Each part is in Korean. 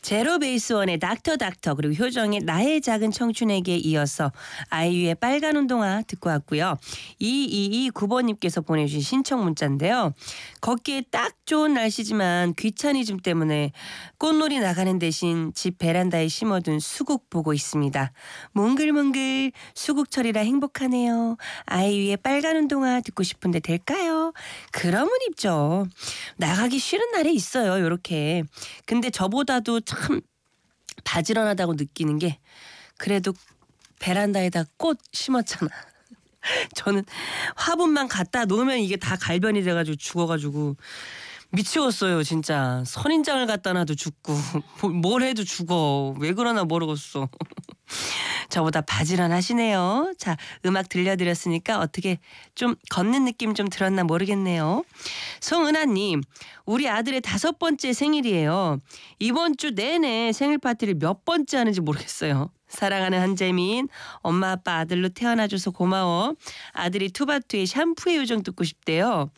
제로 베이스원의 닥터 그리고 효정의 나의 작은 청춘에게 이어서 아이유의 빨간 운동화 듣고 왔고요. 2229번님께서 보내주신 신청 문자인데요. 걷기에 딱 좋은 날씨지만 귀차니즘 때문에 꽃놀이 나가는 대신 집 베란다에 심어둔 수국 보고 있습니다. 몽글몽글 수국철이라 행복하네요. 아이유의 빨간 운동화 듣고 싶은데 될까요? 그러면 입죠. 나가기 싫은 날이 있어요. 요렇게. 근데 저보다도 참 바지런하다고 느끼는 게 그래도 베란다에다 꽃 심었잖아. 저는 화분만 갖다 놓으면 이게 다 갈변이 돼가지고 죽어가지고 미치겠어요 진짜. 선인장을 갖다 놔도 죽고 뭘 해도 죽어. 왜 그러나 모르겠어. 저보다 바지런하시네요. 자, 음악 들려드렸으니까 어떻게 좀 걷는 느낌 좀 들었나 모르겠네요. 송은하님, 우리 아들의 5번째 생일이에요. 이번 주 내내 생일 파티를 몇 번째 하는지 모르겠어요. 사랑하는 한재민, 엄마 아빠 아들로 태어나줘서 고마워. 아들이 투바투의 샴푸의 요정 듣고 싶대요.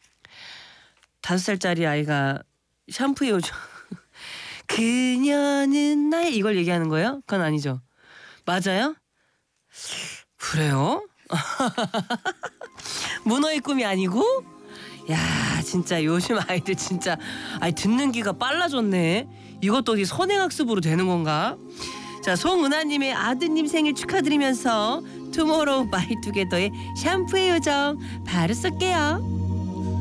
5살짜리 아이가 샴푸의 요정 그녀는 나의 이걸 얘기하는 거예요? 그건 아니죠. 맞아요? 그래요? 문어의 꿈이 아니고? 야 진짜 요즘 아이들 진짜 듣는 기가 빨라졌네. 이것도 어디 선행학습으로 되는 건가? 자, 송은하님의 아드님 생일 축하드리면서 투모로우 바이 투게더의 샴푸의 요정 바로 쏠게요.